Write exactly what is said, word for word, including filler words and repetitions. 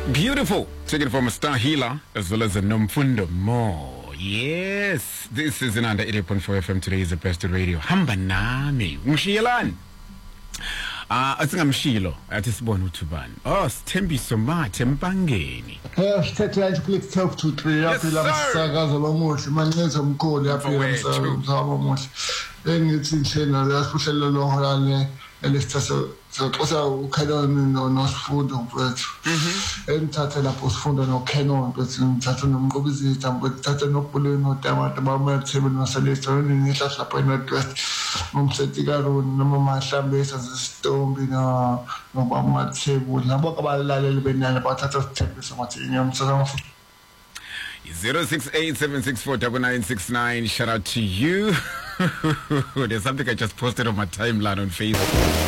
Beautiful. Taken from a Star Healer as well as a Nomfundo Mo. Yes. This is an under eighty point four F M. Today is the best radio. Hamba nami. Mshiyelani. Ah, asingamshilo athi sibone uthubani. Oh, Sithembiso Mathe Mpangeni. Eh, sithethe nje kule twelve to three yaphi la msakazo lomuhle manyenza umkholi yaphi umsakazo omuhle. Engithi njena yasihlela lo holane elesithatha soxosa uKanon noSifundo mfowethu. Engithathe lapho uSifundo noKanon bese ngithatha nomqobizitha ngithatha noBuleni noTamata bamathebe noSalisa ngihla lapha eNorthwest. Umsetikaro noma mahlambesa zesitombi na ngoba amathebo labo abalaleli benana bathatha Sithembiso Mathe inyamsakazo. zero six eight seven six four nine nine six nine. Shout out to you. There's something I just posted on my timeline on Facebook.